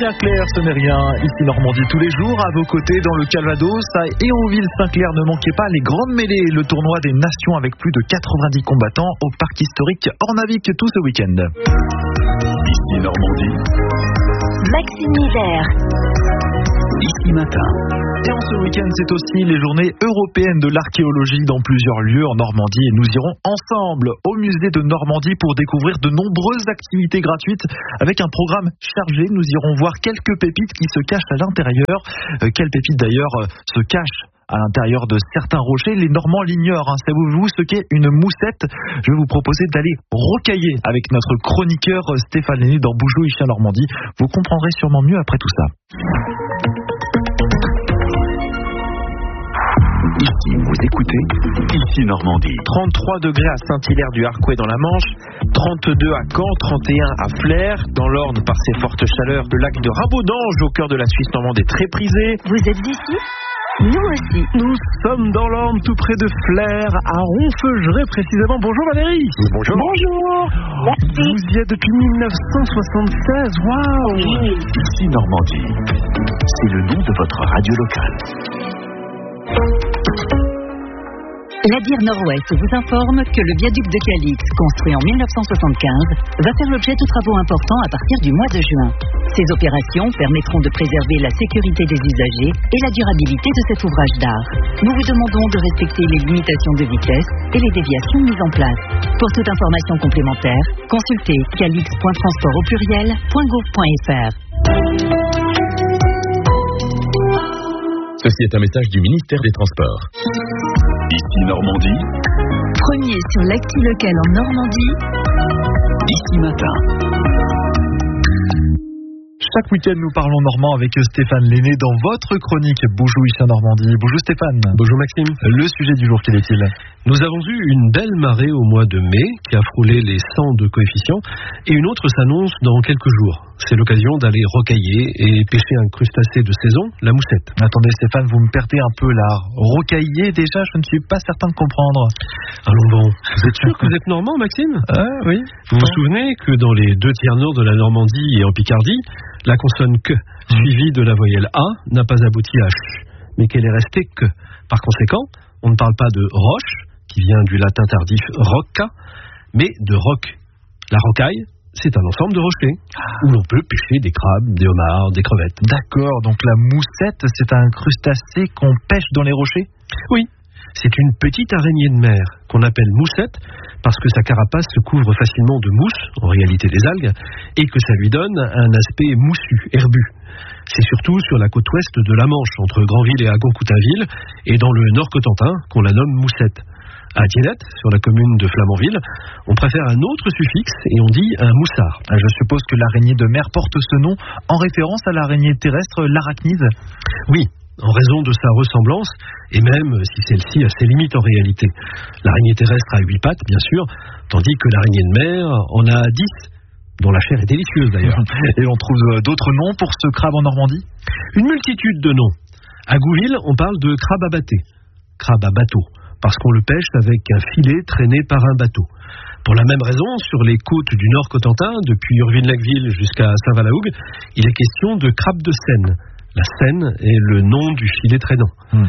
bien clair, ce n'est rien. Ici Normandie tous les jours, à vos côtés dans le Calvados, à Hérouville-Saint-Clair. Ne manquez pas les grandes mêlées, le tournoi des nations avec plus de 90 combattants au parc historique Ornavic tout ce week-end. Ici Normandie. Maxime Hiver. Ici Matin. Et en ce week-end, c'est aussi les journées européennes de l'archéologie dans plusieurs lieux en Normandie. Et nous irons ensemble au musée de Normandie pour découvrir de nombreuses activités gratuites avec un programme chargé. Nous irons voir quelques pépites qui se cachent à l'intérieur. Quelles pépites d'ailleurs se cachent à l'intérieur de certains rochers? Les Normands l'ignorent. Savez-vous ce qu'est une moussette? Je vais vous proposer d'aller rocailler avec notre chroniqueur Stéphane Lenné dans Boujou, ici en Normandie. Vous comprendrez sûrement mieux après tout ça. Ici, vous écoutez Ici Normandie. 33 degrés à Saint-Hilaire-du-Harcouët dans la Manche, 32 à Caen, 31 à Flers. Dans l'Orne, par ses fortes chaleurs, le lac de Rabaudange, au cœur de la Suisse normande, est très prisé. Vous êtes d'ici? Nous aussi. Nous sommes dans l'Orne, tout près de Flers, à Ronfeugeray précisément. Bonjour Valérie. Bonjour. Bonjour. Merci. Vous y êtes depuis 1976. Waouh. Ici Normandie. C'est le nom de votre radio locale. La DIR Nord-Ouest vous informe que le viaduc de Calix, construit en 1975, va faire l'objet de travaux importants à partir du mois de juin. Ces opérations permettront de préserver la sécurité des usagers et la durabilité de cet ouvrage d'art. Nous vous demandons de respecter les limitations de vitesse et les déviations mises en place. Pour toute information complémentaire, consultez calix.transport@gouv.fr. Ceci est un message du ministère des Transports. Ici Normandie. Premier sur l'actu local en Normandie. Ici Matin. Chaque week-end, nous parlons normand avec Stéphane Lenné dans votre chronique Boujou ici en Normandie. Bonjour Stéphane. Bonjour Maxime. Le sujet du jour, quel est-il? Nous avons eu une belle marée au mois de mai qui a frôlé les 100 de coefficient et une autre s'annonce dans quelques jours. C'est l'occasion d'aller rocailler et pêcher un crustacé de saison, la moussette. Attendez Stéphane, vous me perdez un peu là. Rocailler déjà, je ne suis pas certain de comprendre. Allons bon. Vous êtes sûr que vous êtes normand Maxime? Oui. Vous vous souvenez que dans les 2 tiers nord de la Normandie et en Picardie, la consonne que, suivie de la voyelle A, n'a pas abouti à ch, mais qu'elle est restée que. Par conséquent, on ne parle pas de roche, qui vient du latin tardif rocca, mais de roc. La rocaille, c'est un ensemble de rochers, où l'on peut pêcher des crabes, des homards, des crevettes. D'accord, donc la moussette, c'est un crustacé qu'on pêche dans les rochers? Oui. C'est une petite araignée de mer qu'on appelle moussette parce que sa carapace se couvre facilement de mousse, en réalité des algues, et que ça lui donne un aspect moussu, herbu. C'est surtout sur la côte ouest de la Manche, entre Granville et Agon-Coutainville, et dans le Nord Cotentin, qu'on la nomme moussette. À Dienette, sur la commune de Flamanville, on préfère un autre suffixe et on dit un moussard. Je suppose que l'araignée de mer porte ce nom en référence à l'araignée terrestre, l'arachnide? Oui. En raison de sa ressemblance, et même si celle-ci a ses limites en réalité. L'araignée terrestre a 8 pattes, bien sûr, tandis que l'araignée de mer en a 10, dont la chair est délicieuse d'ailleurs. Et on trouve d'autres noms pour ce crabe en Normandie? Une multitude de noms. À Gouville, on parle de crabe à bateau. Crabe à bateau, parce qu'on le pêche avec un filet traîné par un bateau. Pour la même raison, sur les côtes du Nord Cotentin, depuis Urville-Lacville jusqu'à Saint-Valahougue, il est question de crabe de Seine. La Seine est le nom du filet traînant.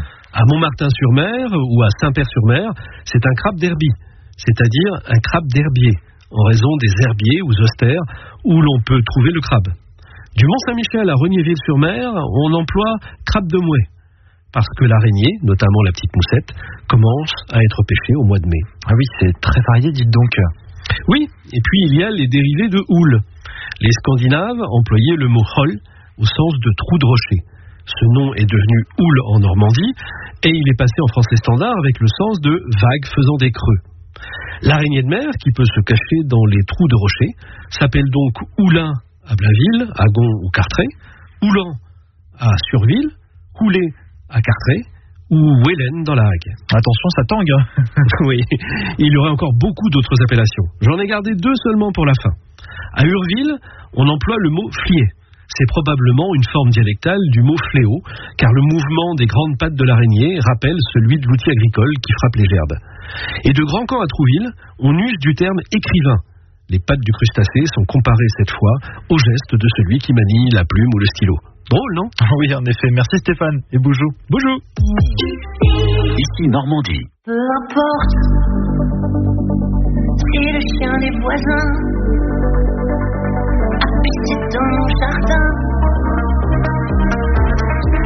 À Montmartin-sur-Mer ou à Saint-Père-sur-Mer, c'est un crabe d'herbier, c'est-à-dire un crabe d'herbier, en raison des herbiers ou austères où l'on peut trouver le crabe. Du Mont-Saint-Michel à Regnéville-sur-Mer, on emploie crabe de mouet, parce que l'araignée, notamment la petite moussette, commence à être pêchée au mois de mai. Ah oui, c'est très varié, dites donc. Oui, et puis il y a les dérivés de houle. Les Scandinaves employaient le mot hol au sens de trou de rocher. Ce nom est devenu houle en Normandie et il est passé en français standard avec le sens de vague faisant des creux. L'araignée de mer, qui peut se cacher dans les trous de rocher, s'appelle donc houlin à Blainville, à Gon ou Cartré, houlan à Surville, houlé à Cartré ou Wellen dans la Hague. Attention, ça tangue. Oui, il y aurait encore beaucoup d'autres appellations. J'en ai gardé 2 seulement pour la fin. À Urville, on emploie le mot fliet. C'est probablement une forme dialectale du mot fléau, car le mouvement des grandes pattes de l'araignée rappelle celui de l'outil agricole qui frappe les gerbes. Et de Grand-Camp à Trouville, on use du terme écrivain. Les pattes du crustacé sont comparées cette fois au geste de celui qui manie la plume ou le stylo. Drôle, non? Oui, en effet. Merci Stéphane et bonjour. Bonjour. Ici Normandie. Peu importe si le chien des voisins